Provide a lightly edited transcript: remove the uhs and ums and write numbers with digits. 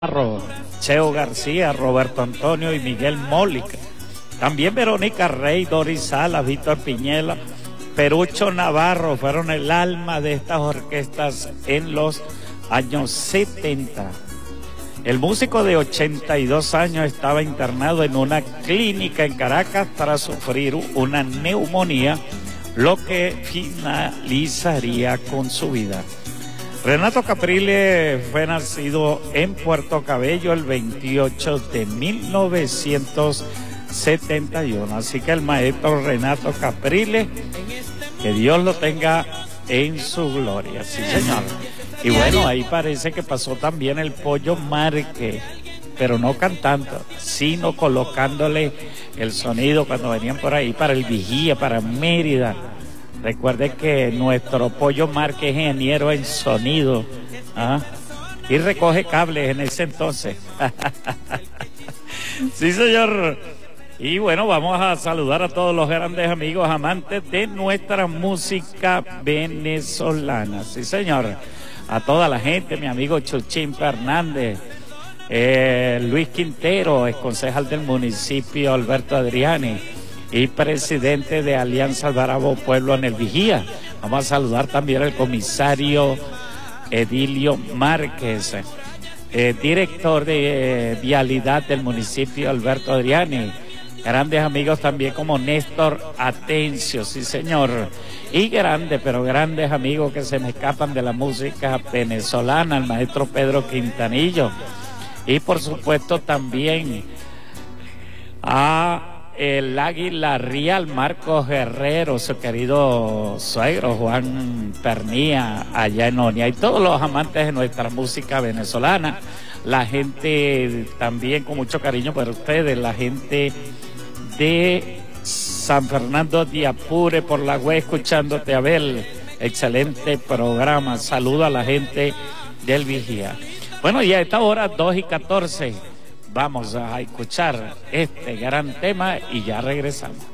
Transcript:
Cheo García, Roberto Antonio y Miguel Mólica. También Verónica Rey, Doris Salas, Víctor Piñela, Perucho Navarro fueron el alma de estas orquestas en los años 70. El músico de 82 años estaba internado en una clínica en Caracas tras sufrir una neumonía, lo que finalizaría con su vida. Renato Caprile fue nacido en Puerto Cabello el 28 de 1971. Así que el maestro Renato Caprile, que Dios lo tenga en su gloria. Sí, señor. Y bueno, ahí parece que pasó también el Pollo Márquez, pero no cantando, sino colocándole el sonido cuando venían por ahí para el Vigía, para Mérida. Recuerde que nuestro Pollo Márquez es ingeniero en sonido, y recoge cables en ese entonces. Sí, señor. Y bueno, vamos a saludar a todos los grandes amigos amantes de nuestra música venezolana. Sí, señor. A toda la gente, mi amigo Chuchín Fernández, Luis Quintero, ex concejal del municipio Alberto Adriani y presidente de Alianza Alvarado Pueblo en el Vigía. Vamos a saludar también al comisario Edilio Márquez, director de vialidad del municipio Alberto Adriani. Grandes amigos también como Néstor Atencio, sí señor. Y grandes, pero grandes amigos que se me escapan de la música venezolana, el maestro Pedro Quintanillo. Y por supuesto también a el Águila Real, Marcos Guerrero, su querido suegro Juan Pernía, allá en Onia, y todos los amantes de nuestra música venezolana, la gente también con mucho cariño para ustedes, la gente de San Fernando de Apure por la web, escuchándote, Abel, excelente programa, saludo a la gente del Vigía. Bueno, y a esta hora 2:14, vamos a escuchar este gran tema y ya regresamos.